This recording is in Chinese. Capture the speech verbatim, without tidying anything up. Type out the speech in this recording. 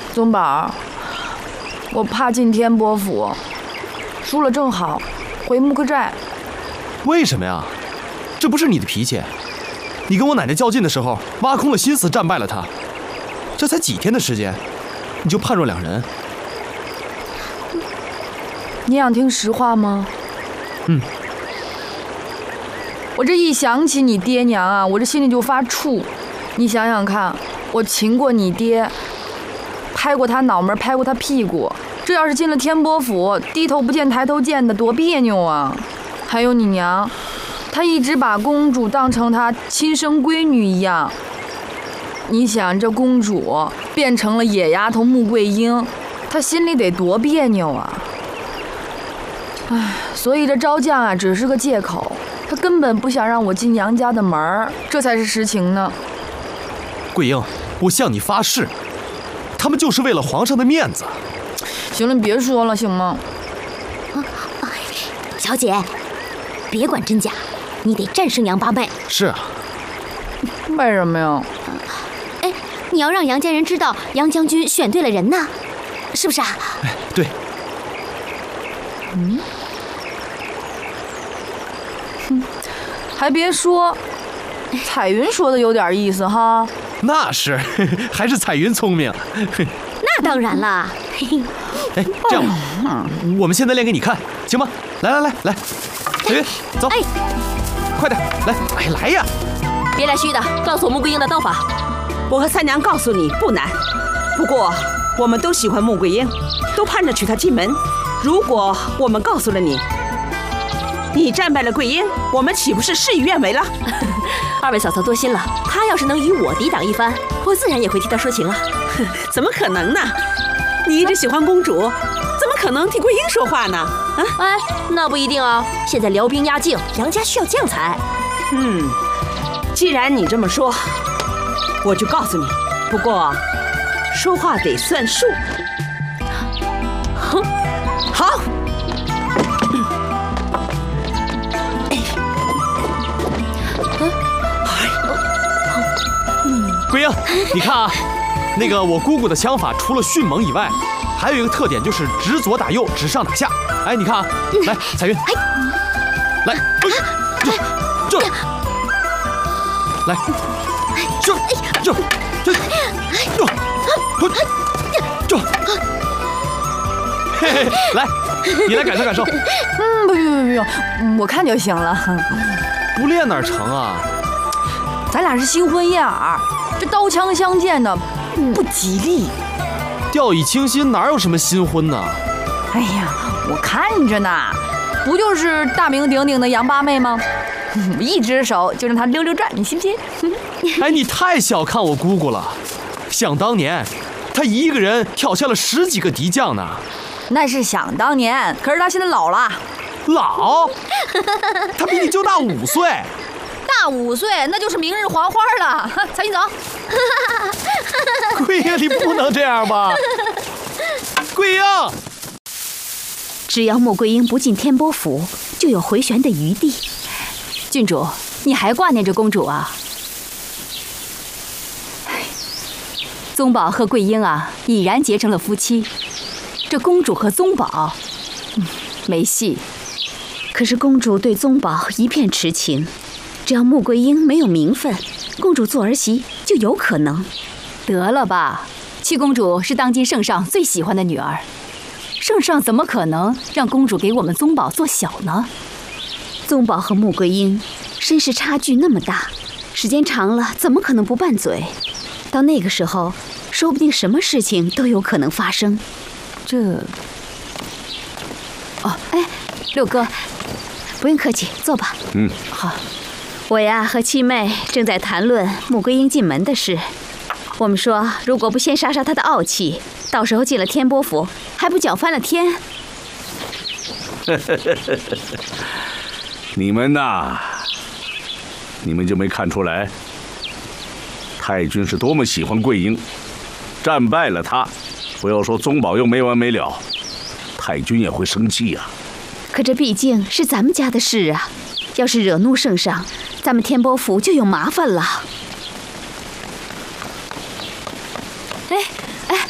宗宝，我怕进天波府，输了正好回木克寨。 为什么呀？这不是你的脾气。你跟我奶奶较劲的时候，挖空了心思战败了她。这才几天的时间，你就判若两人。 你想听实话吗？ 嗯。 我这一想起你爹娘啊，我这心里就发怵。你想想看，我擒过你爹，拍过他脑门，拍过他屁股，这要是进了天波府，低头不见抬头见的，多别扭啊！还有你娘，她一直把公主当成她亲生闺女一样。你想，这公主变成了野丫头穆桂英，她心里得多别扭啊！唉，所以这招降啊，只是个借口。他根本不想让我进娘家的门儿，这才是实情呢。 桂英，我向你发誓，他们就是为了皇上的面子。 行了，你别说了，行吗？ 啊啊、小姐，别管真假，你得战胜杨八妹。 是啊。 为什么呀？ 哎，你要让杨家人知道杨将军选对了人呢，是不是啊？ 哎，对。 嗯。哼，还别说，彩云说的有点意思哈。 那是，还是彩云聪明。 那当然了。 哎，这样吧，我们现在练给你看，行吗？来来来来，彩云，走。哎，快点，来，哎，来呀！ 别来虚的，告诉我穆桂英的刀法。 我和三娘告诉你不难，不过我们都喜欢穆桂英，都盼着娶她进门。如果我们告诉了你，你战败了桂英，我们岂不是事与愿违了？ 二位嫂嫂多心了，她要是能与我抵挡一番，我自然也会替她说情了。 怎么可能呢？你一直喜欢公主，怎么可能替桂英说话呢？啊， 哎，那不一定啊。现在辽兵压境，杨家需要将才。 嗯，既然你这么说，我就告诉你。不过，说话得算数。哼，好。 桂英，你看啊，那个我姑姑的枪法除了迅猛以外，还有一个特点就是直左打右，直上打下。哎，你看啊，来，彩云，来，这这，来，这这这这这，嘿嘿，来，你来感受感受。 嗯，不用不用不用，我看就行了。 不练哪成啊？ 咱俩是新婚燕尔。这刀枪相见的不吉利， 掉以轻心哪有什么新婚呢？ 哎呀，我看着呢，不就是大名鼎鼎的杨八妹吗？一只手就让她溜溜转，你信不信？ 哎，你太小看我姑姑了。想当年，她一个人挑下了十几个敌将呢。 那是想当年，可是她现在老了。 老？她比你就大五岁。 大五岁，那就是明日黄花了。彩云走。 桂英，你不能这样吧？桂英， 只要穆桂英不进天波府，就有回旋的余地。 郡主，你还挂念着公主啊？宗宝和桂英啊，已然结成了夫妻。这公主和宗宝，嗯，没戏。 可是公主对宗宝一片痴情。只要穆桂英没有名分，公主做儿媳就有可能。 得了吧，七公主是当今圣上最喜欢的女儿，圣上怎么可能让公主给我们宗宝做小呢？ 宗宝和穆桂英身世差距那么大，时间长了怎么可能不拌嘴？到那个时候，说不定什么事情都有可能发生。 这……哦，哎，六哥， 不用客气，坐吧。 嗯， 好。 我呀和七妹正在谈论穆桂英进门的事。我们说，如果不先杀杀她的傲气，到时候进了天波府，还不搅翻了天？ 你们呐，你们就没看出来，太君是多么喜欢桂英，战败了她，不要说宗保佑没完没了，太君也会生气呀。 可这毕竟是咱们家的事啊，要是惹怒圣上，咱们天波府就有麻烦了。